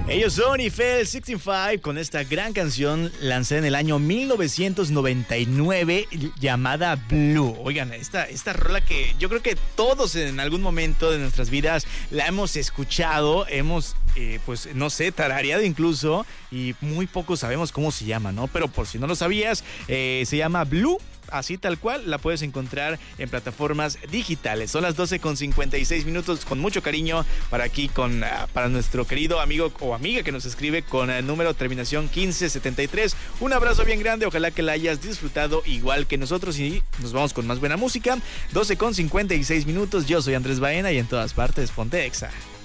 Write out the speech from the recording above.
Ellos son Eiffel 65 con esta gran canción lanzada en el año 1999 llamada Blue. Oigan, esta rola que yo creo que todos en algún momento de nuestras vidas la hemos escuchado, hemos, pues no sé, tarareado incluso, y muy pocos sabemos cómo se llama, ¿no? Pero por si no lo sabías, se llama Blue. Así tal cual, la puedes encontrar en plataformas digitales. Son las 12:56 con mucho cariño para aquí, para nuestro querido amigo o amiga que nos escribe con el número terminación 1573. Un abrazo bien grande, ojalá que la hayas disfrutado igual que nosotros y nos vamos con más buena música. 12:56, yo soy Andrés Baena y en todas partes ponte Exa.